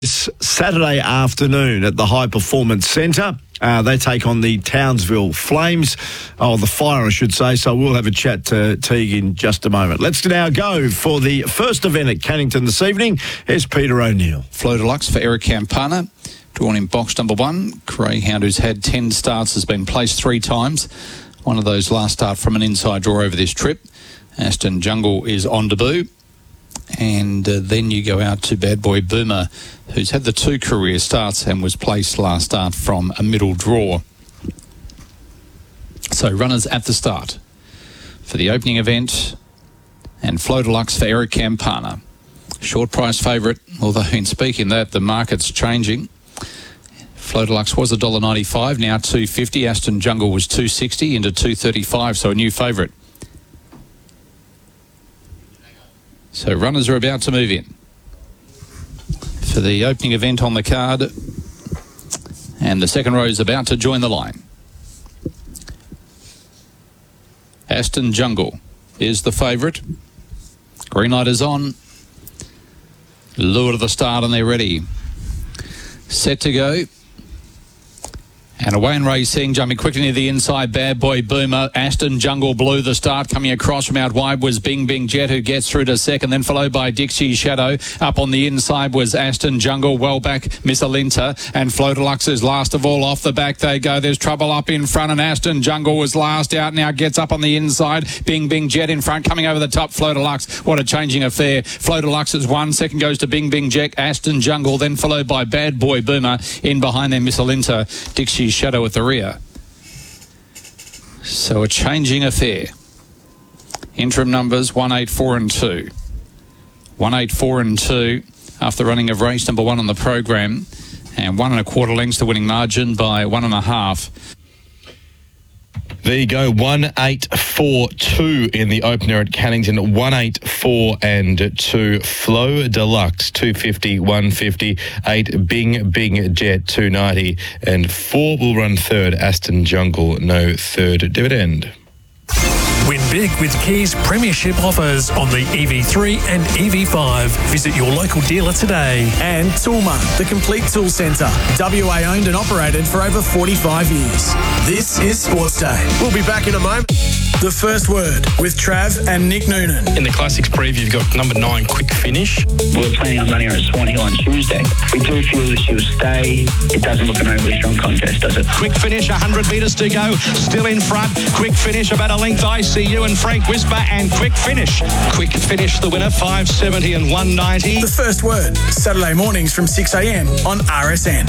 Saturday afternoon at the High Performance Centre. They take on the Townsville Flames, the Fire I should say, so we'll have a chat to Teague in just a moment. Let's now go for the first event at Cannington this evening. Here's Peter O'Neill. Flow Deluxe for Eric Campana, drawn in box number 1. Greyhound, who's had 10 starts, has been placed 3 times. One of those last start from an inside draw over this trip. Aston Jungle is on debut. And then you go out to Bad Boy Boomer, who's had the 2 career starts and was placed last start from a middle draw. So runners at the start for the opening event, and Flow Deluxe for Eric Campana. Short price favourite, although in speaking that, the market's changing. Flow Deluxe was $1.95, now $2.50. Aston Jungle was $2.60 into $2.35, so a new favourite. So runners are about to move in for the opening event on the card, and the second row is about to join the line. Aston Jungle is the favourite. Green light is on. Lure to the start and they're ready. Set to go. And away and racing, jumping quickly near the inside, Bad Boy Boomer. Aston Jungle Blue, the start. Coming across from out wide was Bing Bing Jet, who gets through to second, then followed by Dixie Shadow. Up on the inside was Aston Jungle, well back, Miss Alinta, and Flow Deluxe is last of all. Off the back they go. There's trouble up in front, and Aston Jungle was last out. Now gets up on the inside. Bing Bing Jet in front, coming over the top. Flow Deluxe, what a changing affair. Flow Deluxe is 1, second goes to Bing Bing Jet. Aston Jungle, then followed by Bad Boy Boomer. In behind them, Miss Alinta, Dixie Shadow at the rear. So a changing affair. Interim numbers 1, 8, 4 and 2. 1, 8, 4 and 2 after running of race number 1 on the program, and 1 1/4 lengths the winning margin by 1.5. There you go, 1, 8, 4, 2 in the opener at Cannington. 1, 8, 4 and 2. Flow Deluxe, 250, 150. 8, Bing Bing Jet, 290. And 4 will run third, Aston Jungle, no third dividend. Win big with Kia's premiership offers on the EV3 and EV5. Visit your local dealer today. And Toolmart, the complete tool centre. WA owned and operated for over 45 years. This is Sports Day. We'll be back in a moment. The First Word with Trav and Nick Noonan. In the Classics preview, you've got number 9, Quick Finish. We're planning on running her at Swan Hill on Tuesday. We do feel that she'll stay. It doesn't look an overly strong contest, does it? Quick Finish, 100 metres to go. Still in front. Quick Finish, about a length. ICU and Frank Whisper, and Quick Finish. Quick Finish, the winner, 570 and 190. The First Word, Saturday mornings from 6 a.m. on RSN.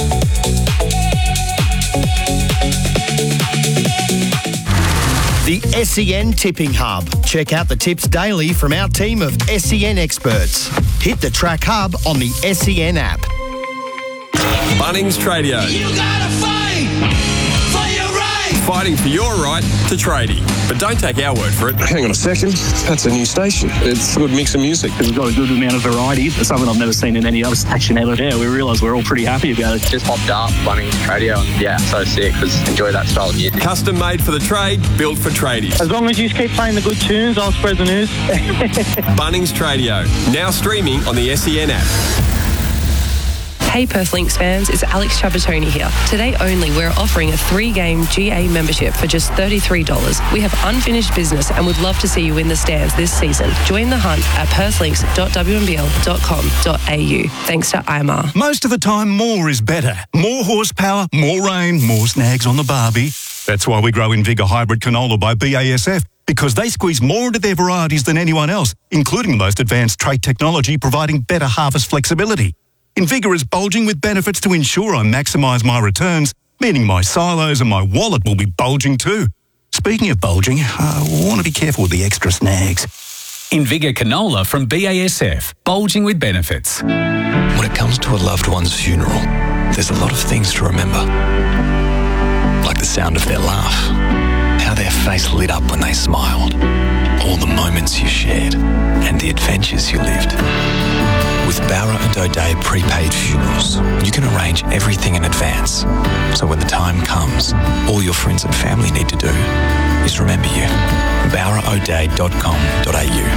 The SEN Tipping Hub. Check out the tips daily from our team of SEN experts. Hit the Track Hub on the SEN app. Bunnings Tradio. You gotta fight for your right. Fighting for your right to tradie. But don't take our word for it. Hang on a second. That's a new station. It's a good mix of music. We've got a good amount of variety. It's something I've never seen in any other station ever. Yeah, we realise we're all pretty happy about it. Just popped up, Bunnings Radio, and yeah, so sick because enjoy that style of music. Custom made for the trade, built for tradies. As long as you keep playing the good tunes, I'll spread the news. Bunnings Tradio, now streaming on the SEN app. Hey Perth Lynx fans, it's Alex Trapattoni here. Today only, we're offering a 3-game GA membership for just $33. We have unfinished business and would love to see you in the stands this season. Join the hunt at perthlinks.wnbl.com.au. Thanks to IMAR. Most of the time, more is better. More horsepower, more rain, more snags on the barbie. That's why we grow Invigor Hybrid Canola by BASF, because they squeeze more into their varieties than anyone else, including the most advanced trait technology providing better harvest flexibility. Invigor is bulging with benefits to ensure I maximise my returns, meaning my silos and my wallet will be bulging too. Speaking of bulging, I want to be careful with the extra snags. Invigor Canola from BASF, bulging with benefits. When it comes to a loved one's funeral, there's a lot of things to remember. Like the sound of their laugh, how their face lit up when they smiled, all the moments you shared, and the adventures you lived. With Bowra and O'Dea prepaid funerals, you can arrange everything in advance. So when the time comes, all your friends and family need to do is remember you. BowraO'Dea.com.au, because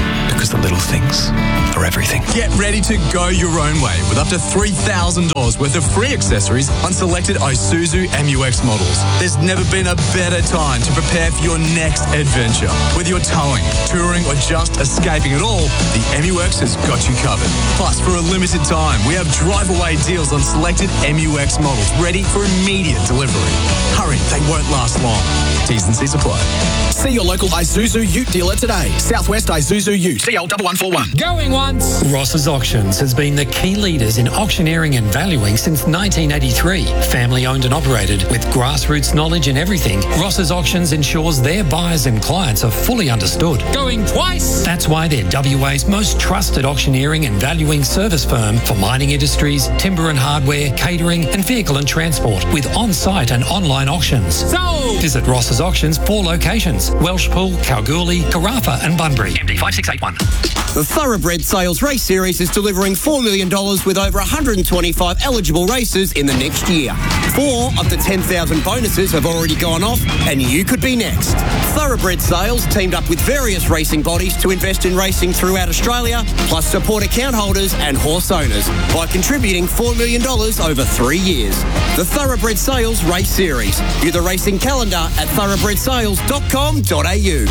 because the little things are everything. Get ready to go your own way with up to $3,000 worth of free accessories on selected Isuzu MU-X models. There's never been a better time to prepare for your next adventure. Whether you're towing, touring, or just escaping it all, the MU-X has got you covered. Plus, for a limited time, we have drive-away deals on selected MU-X models ready for immediate delivery. Hurry, they won't last long. T's and C's apply. See your local Isuzu Ute dealer today. Southwest Isuzu Ute. CL1141. Going once. Ross's Auctions has been the key leaders in auctioneering and valuing since 1983. Family owned and operated with grassroots knowledge in everything, Ross's Auctions ensures their buyers and clients are fully understood. Going twice. That's why they're WA's most trusted auctioneering and valuing service firm for mining industries, timber and hardware, catering and vehicle and transport with on-site and online auctions. Sold! Visit Ross's Auctions 4 locations: Welshpool, Kalgoorlie, Carafa and Bunbury. MD 5681. The Thoroughbred Sales Race Series is delivering $4 million with over 125 eligible races in the next year. 4 of the 10,000 bonuses have already gone off, and you could be next. Thoroughbred Sales teamed up with various racing bodies to invest in racing throughout Australia, plus support account holders and horse owners by contributing $4 million over 3 years. The Thoroughbred Sales Race Series. View the racing calendar at thoroughbredsales.com.au.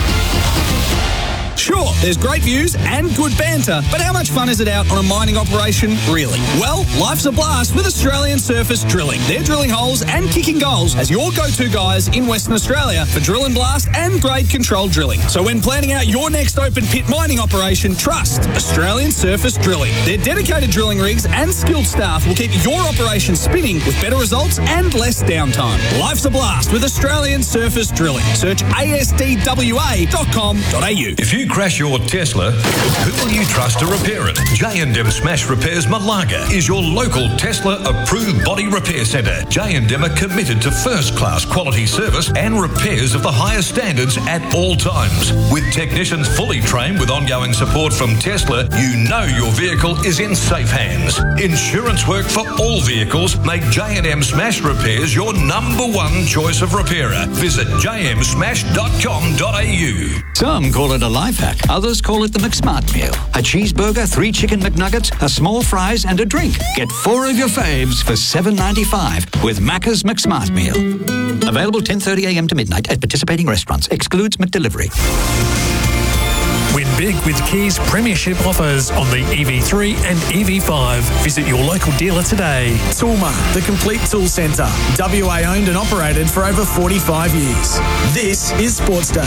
Sure, there's great views and good banter, but how much fun is it out on a mining operation, really? Well, life's a blast with Australian Surface Drilling. They're drilling holes and kicking goals as your go-to guys in Western Australia for drill and blast and grade control drilling. So when planning out your next open pit mining operation, trust Australian Surface Drilling. Their dedicated drilling rigs and skilled staff will keep your operation spinning with better results and less downtime. Life's a blast with Australian Surface Drilling. Search asdwa.com.au. If you crash your Tesla, who will you trust to repair it? J&M Smash Repairs Malaga is your local Tesla approved body repair centre. J&M are committed to first-class quality service and repairs of the highest standards at all times. With technicians fully trained with ongoing support from Tesla, you know your vehicle is in safe hands. Insurance work for all vehicles make J&M Smash Repairs your #1 choice of repairer. Visit jmsmash.com.au. Some call it a life hack. Others call it the McSmart meal. A cheeseburger, 3 chicken McNuggets, a small fries and a drink. Get 4 of your faves for $7.95 with Macca's McSmart meal. Available 10:30 a.m. to midnight at participating restaurants. Excludes McDelivery. Win big with Kia's premiership offers on the EV3 and EV5. Visit your local dealer today. Toolmart, the complete tool centre. WA owned and operated for over 45 years. This is Sports Day.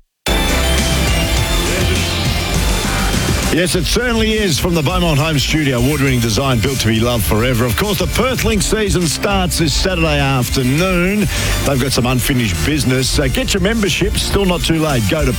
Yes, it certainly is from the Beaumont Home Studio, award-winning design built to be loved forever. Of course, the Perth Lynx season starts this Saturday afternoon. They've got some unfinished business. Get your membership, still not too late. Go to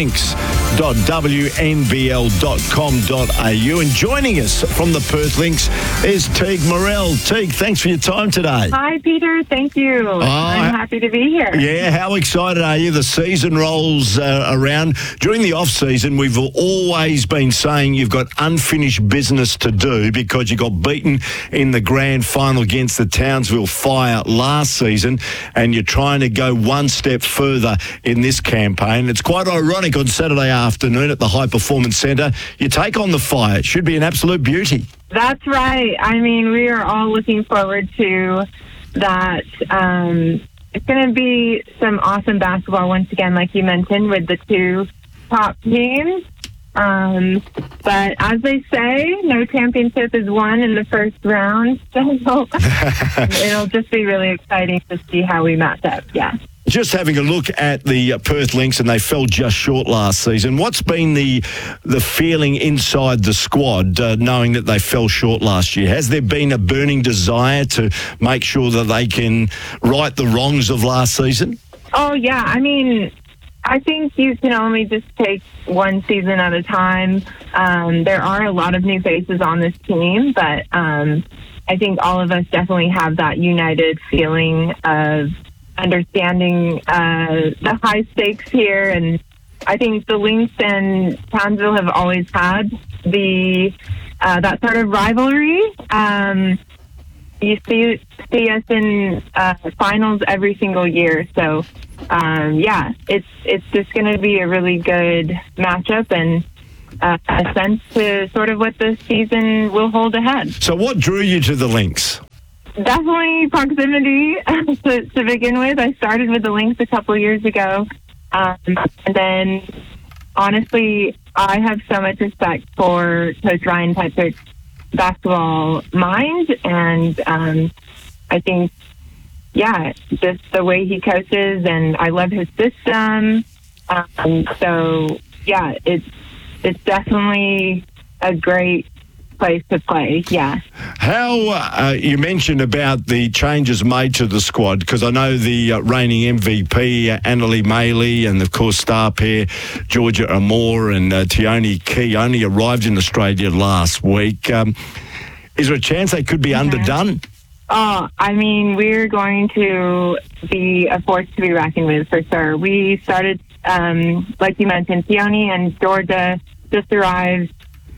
perthlynx.wnbl.com.au. And joining us from the Perth Lynx is Teague Morrell. Teague, thanks for your time today. Hi, Peter. Thank you. I'm happy to be here. Yeah, how excited are you? The season rolls around. During the off-season, we've always been saying you've got unfinished business to do because you got beaten in the grand final against the Townsville Fire last season, and you're trying to go one step further in this campaign. It's quite ironic on Saturday afternoon at the High Performance Centre. You take on the Fire. It should be an absolute beauty. That's right. I mean, we are all looking forward to that. It's going to be some awesome basketball once again, like you mentioned, with the 2 top teams. But as they say, no championship is won in the first round, so it'll just be really exciting to see how we match up. Yeah. Just having a look at the Perth Lynx, and they fell just short last season. What's been the feeling inside the squad, knowing that they fell short last year? Has there been a burning desire to make sure that they can right the wrongs of last season? Oh, yeah. I mean, I think you can only just take one season at a time. There are a lot of new faces on this team, but I think all of us definitely have that united feeling of understanding the high stakes here. And I think the Lynx and Townsville have always had that sort of rivalry. You see us in finals every single year, so yeah, it's just going to be a really good matchup, and a sense to sort of what the season will hold ahead. So what drew you to the Lynx? Definitely proximity to begin with. I started with the Lynx a couple years ago. And then, honestly, I have so much respect for Coach Ryan Petrick's basketball mind. And I think, just the way he coaches, and I love his system. It's definitely a great place to play, yeah. How, you mentioned about the changes made to the squad, because I know the reigning MVP, Annalie Maley, and of course star pair Georgia Amore and Tioni Key only arrived in Australia last week. Is there a chance they could be underdone? Oh, I mean, we're going to be a force to be reckoned with for sure. We started, like you mentioned, Tioni and Georgia just arrived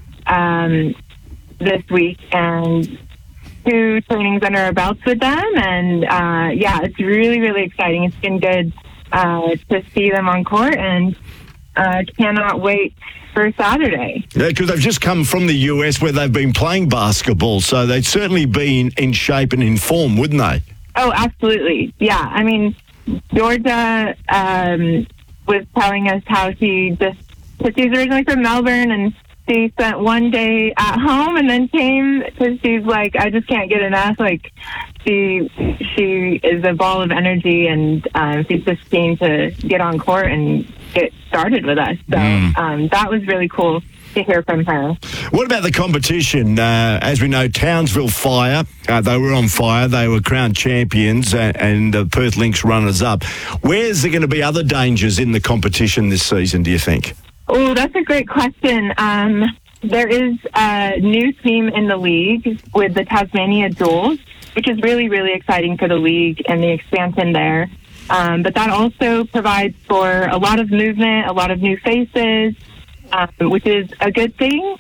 this week, and 2 trainings under our belts with them, and it's really, really exciting. It's been good to see them on court, and cannot wait for Saturday. Yeah, because they've just come from the US where they've been playing basketball, so they'd certainly be in shape and in form, wouldn't they? Oh, absolutely. Yeah, I mean, Georgia was telling us how she's originally from Melbourne, and she spent one day at home and then came because she's like, I just can't get enough. Like, she is a ball of energy, and she's just keen to get on court and get started with us. So that was really cool to hear from her. What about the competition? As we know, Townsville Fire, they were on fire. They were crowned champions and Perth Lynx runners-up. Where's there going to be other dangers in the competition this season, do you think? Oh, that's a great question. There is a new team in the league with the Tasmania Jewels, which is really, really exciting for the league and the expansion there. But that also provides for a lot of movement, a lot of new faces, which is a good thing.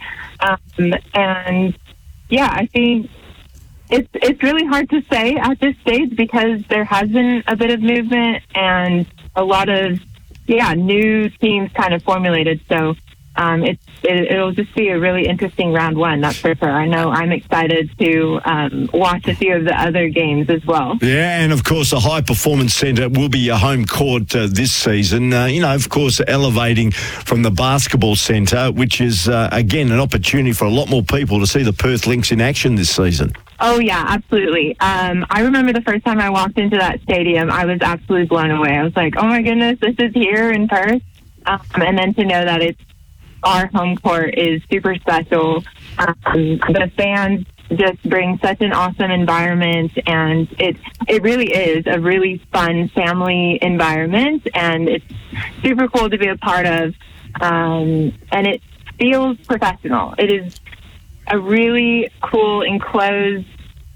I think it's really hard to say at this stage because there has been a bit of movement and a lot of new teams kind of formulated. So it'll just be a really interesting round one, that's for sure. I know I'm excited to watch a few of the other games as well. Yeah, and of course the High Performance Centre will be your home court this season. Of course, elevating from the basketball centre, which is, again, an opportunity for a lot more people to see the Perth Lynx in action this season. Oh, yeah, absolutely. I remember the first time I walked into that stadium, I was absolutely blown away. I was like, oh my goodness, this is here in Perth. And then to know that it's our home court is super special. The fans just bring such an awesome environment, and it really is a really fun family environment, and it's super cool to be a part of. And it feels professional. It is a really cool enclosed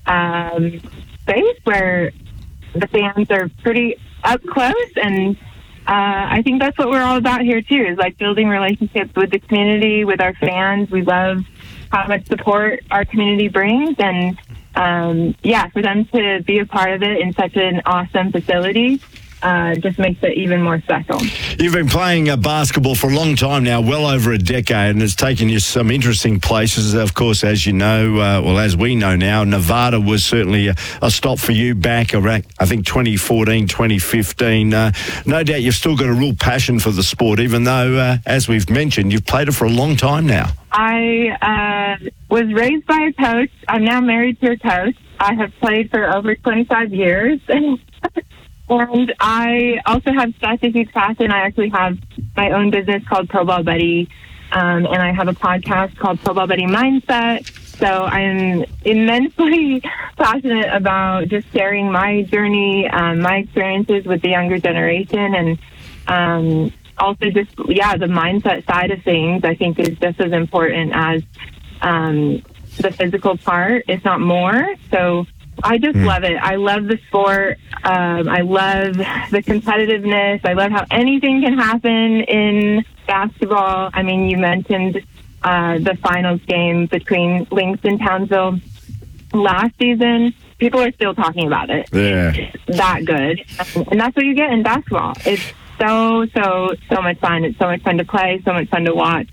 space where the fans are pretty up close, and I think that's what we're all about here too, is like building relationships with the community, with our fans. We love how much support our community brings, and for them to be a part of it in such an awesome facility just makes it even more special. You've been playing basketball for a long time now, well over a decade, and it's taken you some interesting places. Of course, as you know, as we know now, Nevada was certainly a stop for you back around, I think, 2014, 2015. No doubt you've still got a real passion for the sport, even though, as we've mentioned, you've played it for a long time now. I was raised by a coach. I'm now married to a coach. I have played for over 25 years. And I also have such a huge passion. I actually have my own business called Pro Ball Buddy, and I have a podcast called Pro Ball Buddy Mindset. So I'm immensely passionate about just sharing my journey, my experiences with the younger generation, and also just, the mindset side of things I think is just as important as the physical part, if not more. So I just love it. I love the sport. I love the competitiveness. I love how anything can happen in basketball. I mean, you mentioned the finals game between Lynx and Townsville last season. People are still talking about it. Yeah. It's that good. And that's what you get in basketball. It's so much fun. It's so much fun to play, so much fun to watch.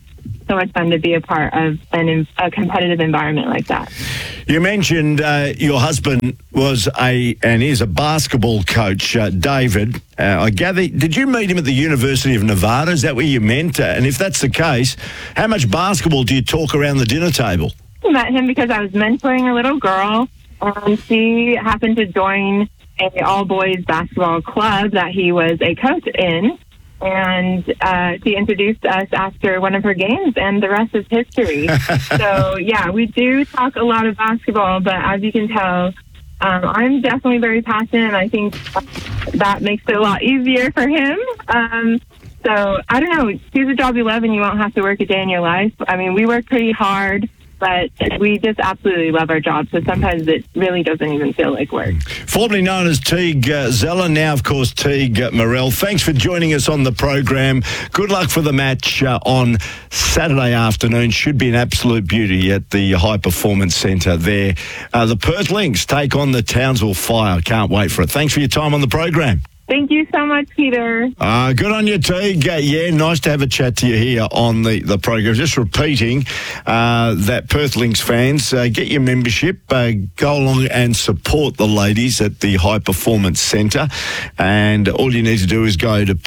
so much fun to be a part of a competitive environment like that. You mentioned your husband was and is a basketball coach, David. I gather, did you meet him at the University of Nevada? Is that where you meant? And if that's the case, how much basketball do you talk around the dinner table? I met him because I was mentoring a little girl, and she happened to join a all-boys basketball club that he was a coach in. And she introduced us after one of her games, and the rest is history. So, yeah, we do talk a lot of basketball, but as you can tell, I'm definitely very passionate, and I think that makes it a lot easier for him. So, I don't know, choose a job you love and you won't have to work a day in your life. I mean, we work pretty hard, but we just absolutely love our job, so sometimes it really doesn't even feel like work. Formerly known as Teague Zeller, now, of course, Teague Morrell. Thanks for joining us on the program. Good luck for the match on Saturday afternoon. Should be an absolute beauty at the High Performance Centre there. The Perth Lynx take on the Townsville Fire. Can't wait for it. Thanks for your time on the program. Thank you so much, Peter. Good on you, Teague. Yeah, nice to have a chat to you here on the program. Just repeating that Perth Lynx fans, get your membership, go along and support the ladies at the High Performance Centre. And all you need to do is go to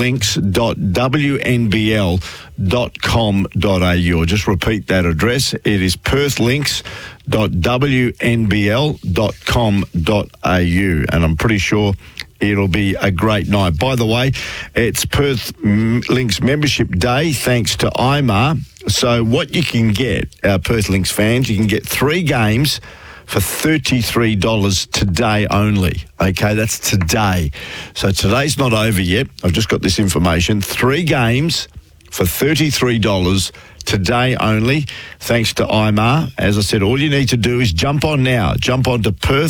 perthlynx.wnbl.com.au. Just repeat that address. It is perthlynx.wnbl.com.au. And I'm pretty sure it'll be a great night. By the way, it's Perth Lynx Membership Day, thanks to IMAR. So what you can get, Perth Lynx fans, you can get 3 games for $33 today only. Okay, that's today. So today's not over yet. I've just got this information. 3 games for $33 today only, thanks to IMAR. As I said, all you need to do is jump on now. Jump on to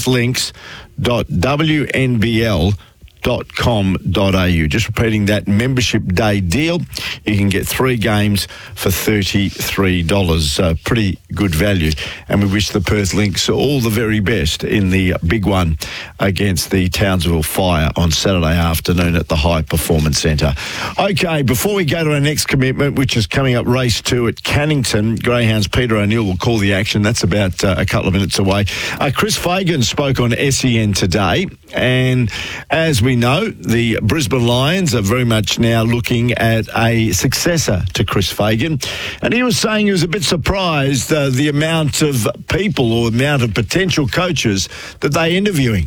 perthlynx.wnbl.com.au. Just repeating that membership day deal. You can get 3 games for $33. Pretty good value. And we wish the Perth Lynx all the very best in the big one against the Townsville Fire on Saturday afternoon at the High Performance Centre. Okay, before we go to our next commitment, which is coming up race 2 at Cannington, Greyhounds Peter O'Neill will call the action. That's about a couple of minutes away. Chris Fagan spoke on SEN today, and as we know, the Brisbane Lions are very much now looking at a successor to Chris Fagan. And he was saying he was a bit surprised the amount of people or amount of potential coaches that they're interviewing.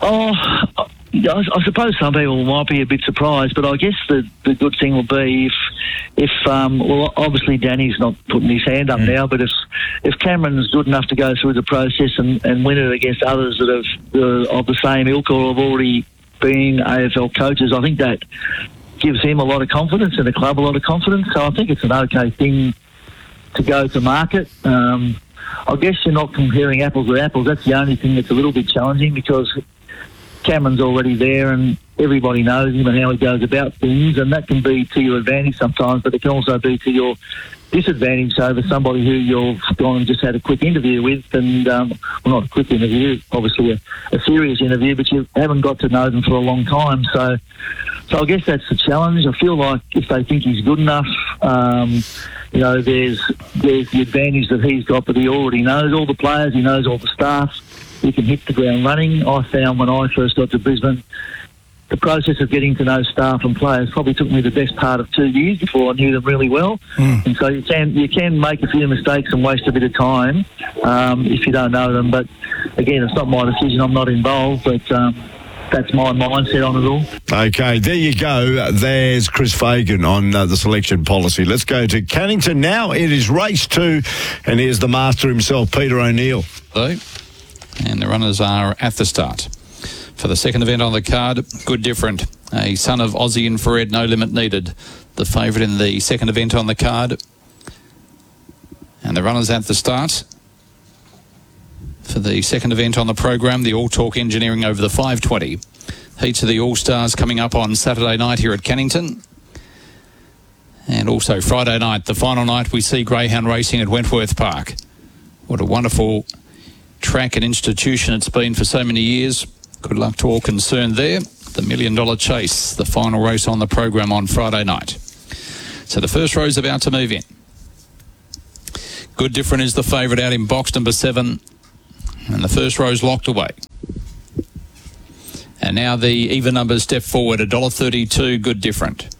I suppose some people might be a bit surprised, but I guess the good thing will be if well, obviously Danny's not putting his hand up now, but if Cameron's good enough to go through the process and win it against others that have of the same ilk or have already been AFL coaches, I think that gives him a lot of confidence and the club a lot of confidence. So I think it's an okay thing to go to market. I guess you're not comparing apples with apples. That's the only thing that's a little bit challenging because Cameron's already there and everybody knows him and how he goes about things, and that can be to your advantage sometimes, but it can also be to your disadvantage over somebody who you've gone and just had a quick interview with, and well, not a quick interview, obviously a serious interview, but you haven't got to know them for a long time. So I guess that's the challenge. I feel like if they think he's good enough, you know, there's the advantage that he's got, but he already knows all the players, he knows all the staff. He can hit the ground running. I found when I first got to Brisbane, the process of getting to know staff and players probably took me the best part of 2 years before I knew them really well. And so you can make a few mistakes and waste a bit of time if you don't know them. But again, it's not my decision. I'm not involved, but that's my mindset on it all. Okay, there you go. There's Chris Fagan on the selection policy. Let's go to Cannington now. It is race 2, and here's the master himself, Peter O'Neill. Hello. And the runners are at the start. For the second event on the card, Good Different, a son of Aussie Infrared, No Limit Needed, the favourite in the second event on the card. And the runners at the start. For the second event on the program, the All Talk Engineering over the 520. Heats of the All-Stars coming up on Saturday night here at Cannington. And also Friday night, the final night, we see Greyhound racing at Wentworth Park. What a wonderful track and institution it's been for so many years. Good luck to all concerned there. The $1 Million Chase, the final race on the program on Friday night. So the first row's about to move in. Good Different is the favourite out in box number 7. And the first row's locked away. And now the even numbers step forward. $1.32, Good Different.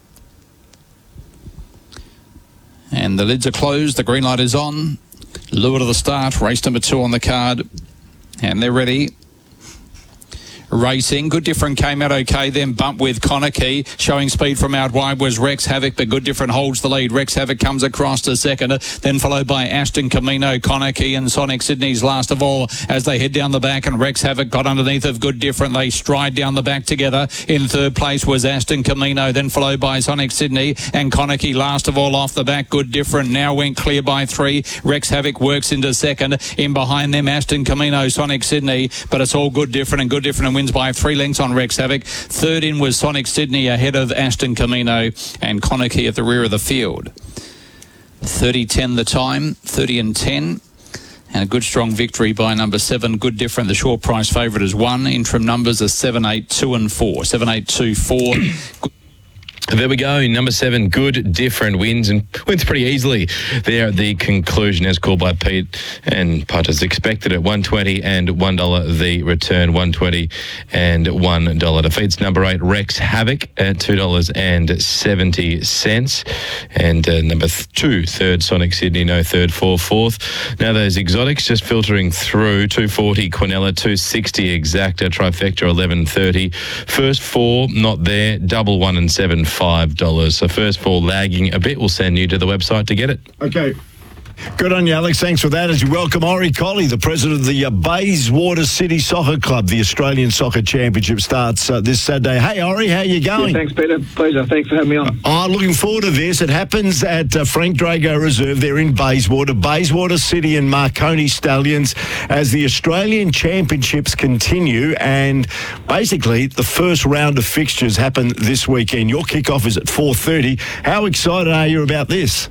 And the lids are closed. The green light is on. Lure to the start. Race number 2 on the card. And they're ready. Racing. Good Different came out okay, then bumped with Konecki. Showing speed from out wide was Rex Havoc, but Good Different holds the lead. Rex Havoc comes across to second, then followed by Ashton Camino, Konecki and Sonic Sydney's last of all as they head down the back, and Rex Havoc got underneath of Good Different. They stride down the back together. In third place was Ashton Camino, then followed by Sonic Sydney and Konecki last of all off the back. Good Different now went clear by 3. Rex Havoc works into second. In behind them, Ashton Camino, Sonic Sydney, but it's all Good Different, and Good Different wins by 3 lengths on Rex Havoc. Third in was Sonic Sydney ahead of Ashton Camino and Konecki at the rear of the field. 30-10 the time, 30-10. And a good strong victory by number 7, Good Different. The short price favourite is 1. Interim numbers are 7, 8, 2 and 4. 7, 8, 2, 4. There we go. Number 7, Good Different wins pretty easily there at the conclusion, as called by Pete, and punters expected at $1.20 and $1 the return. $1.20 and $1 defeats number 8, Rex Havoc at $2.70, and number 2, third, Sonic Sydney, no third, 4 fourth. Now those exotics just filtering through. 240 Quinella, 260 Exacta, Trifecta 11.30. First 4 not there. Double 1 and 7. $5. So first 4 lagging a bit. We'll send you to the website to get it. Okay. Good on you, Alex. Thanks for that. As you welcome Ori Colley, the president of the Bayswater City Soccer Club. The Australian Soccer Championship starts this Saturday. Hey, Ori, how you going? Yeah, thanks, Peter. Pleasure. Thanks for having me on. Looking forward to this. It happens at Frank Drago Reserve. They're in Bayswater. Bayswater City and Marconi Stallions as the Australian Championships continue. And basically, the first round of fixtures happen this weekend. Your kickoff is at 4:30. How excited are you about this?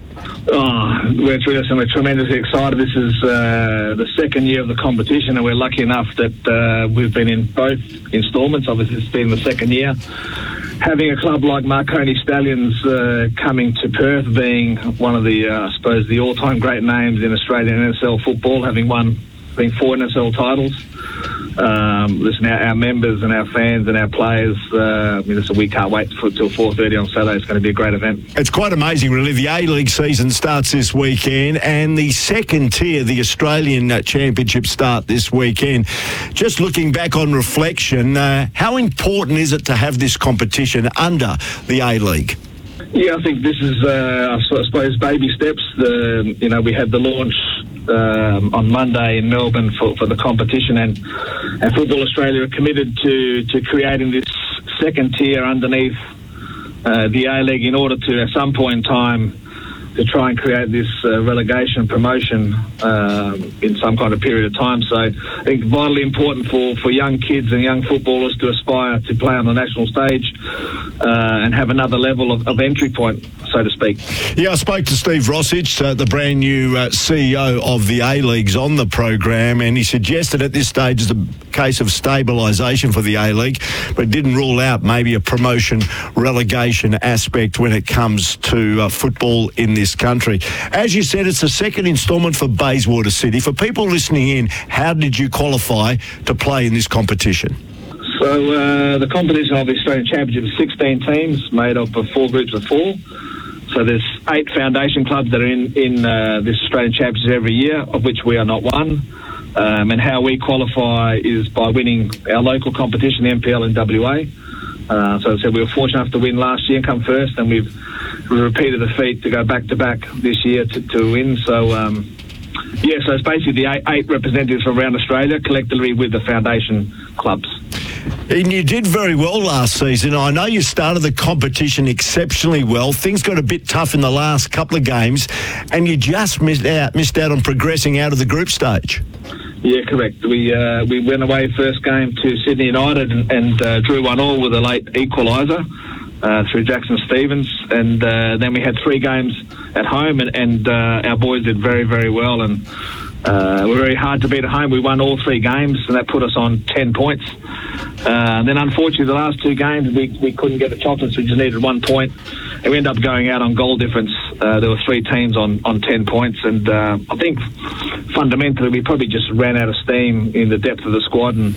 We're tremendously excited. This is the second year of the competition, and we're lucky enough that we've been in both instalments. Obviously, it's been the second year. Having a club like Marconi Stallions coming to Perth, being one of the, I suppose, the all-time great names in Australian NSL football, having won 4 NSL titles. Listen, our members and our fans and our players, we can't wait till 4:30 on Saturday. It's going to be a great event. It's quite amazing, really. The A-League season starts this weekend, and the second tier, the Australian Championship, start this weekend. Just looking back on reflection, how important is it to have this competition under the A-League? Yeah, I think this is, I suppose, baby steps. We had the launch on Monday in Melbourne for the competition, and Football Australia are committed to creating this second tier underneath the A-League in order to, at some point in time, to try and create this relegation promotion in some kind of period of time. So I think vitally important for young kids and young footballers to aspire to play on the national stage and have another level of entry point, so to speak. Yeah, I spoke to Steve Rossich, the brand new CEO of the A-Leagues, on the program, and he suggested at this stage it's a case of stabilisation for the A-League, but didn't rule out maybe a promotion relegation aspect when it comes to football in this country. As you said, it's the second instalment for Bayswater City. For people listening in, how did you qualify to play in this competition? So the competition of the Australian Championship is 16 teams made up of 4 groups of 4. So there's 8 foundation clubs that are in this Australian Championship every year, of which we are not one. And how we qualify is by winning our local competition, the NPL in WA. So as I said, we were fortunate enough to win last year and come first, and we've repeated the feat to go back-to-back this year to win. So, so it's basically the 8 representatives from around Australia, collectively with the foundation clubs. And you did very well last season. I know you started the competition exceptionally well. Things got a bit tough in the last couple of games, and you just missed out on progressing out of the group stage. Yeah, correct. We went away first game to Sydney United and drew 1-1 with a late equaliser through Jackson Stevens, and then we had 3 games at home, and our boys did very, very well, and we're very hard to beat at home. We won all 3 games, and that put us on 10 points. Then, unfortunately, the last 2 games, we couldn't get the chocolates. We just needed 1 point. And we ended up going out on goal difference. There were 3 teams on 10 points. And I think fundamentally we probably just ran out of steam in the depth of the squad. And